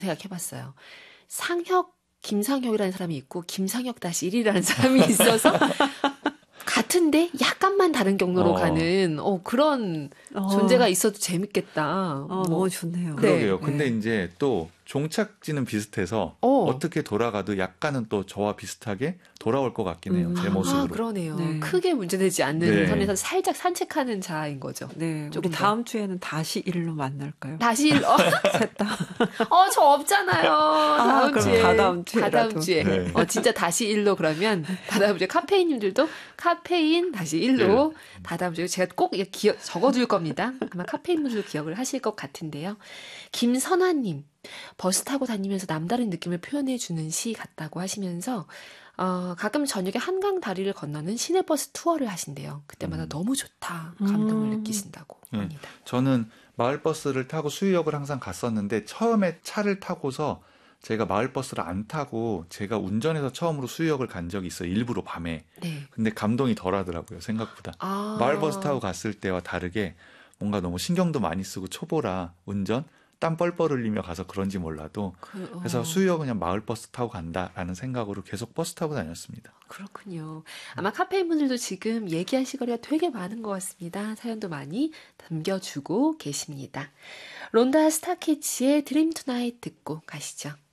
생각해봤어요. 김상혁이라는 사람이 있고 김상혁-1이라는 사람이 있어서 같은데 약간만 다른 경로로 가는 그런 존재가 있어도 재밌겠다. 너무 좋네요. 그러게요. 네. 근데 이제 또 종착지는 비슷해서 어떻게 돌아가도 약간은 또 저와 비슷하게 돌아올 것 같긴 해요. 제 모습으로. 그러네요. 네. 크게 문제되지 않는 네. 선에서 살짝 산책하는 자인 거죠. 네. 우리 조금 더. 다음 주에는 다시 일로 만날까요? 다시 셋 다. 저 없잖아요. 다음 그럼 주에. 다다음 주에라도. 다다음 주에. 네. 진짜 다시 일로 그러면 다다음 주에 카페인님들도 카페인 다시 일로 다다음 주에 제가 꼭 적어둘 겁니다. 아마 카페인분들도 기억을 하실 것 같은데요. 김선아님. 버스 타고 다니면서 남다른 느낌을 표현해주는 시 같다고 하시면서 가끔 저녁에 한강 다리를 건너는 시내버스 투어를 하신대요. 그때마다 너무 좋다. 감동을 느끼신다고 합니다. 저는 마을버스를 타고 수유역을 항상 갔었는데 처음에 차를 타고서 제가 마을버스를 안 타고 제가 운전해서 처음으로 수유역을 간 적이 있어요. 일부러 밤에. 네. 근데 감동이 덜하더라고요. 생각보다. 마을버스 타고 갔을 때와 다르게 뭔가 너무 신경도 많이 쓰고 초보라 운전 땀 뻘뻘 흘리며 가서 그런지 몰라도 그래서 수유역은 그냥 마을버스 타고 간다라는 생각으로 계속 버스 타고 다녔습니다. 그렇군요. 아마 카페인 분들도 지금 얘기하실 거리가 되게 많은 것 같습니다. 사연도 많이 남겨주고 계십니다. 론다 스타키치의 드림 투나잇 듣고 가시죠.